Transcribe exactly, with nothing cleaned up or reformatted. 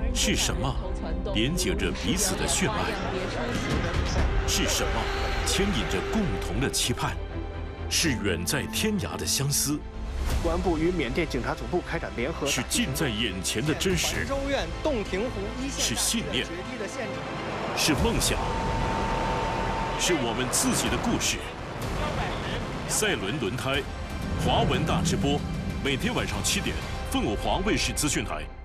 是什么连接着彼此的血脉？是什么牵引着共同的期盼？是远在天涯的相思。 公安部与缅甸警察总部开展联合， 是近在眼前的真实， 州院洞庭湖一线是信念，是梦想，是我们自己的故事。赛伦轮胎，华文大直播，每天晚上七点，凤凰卫视资讯台。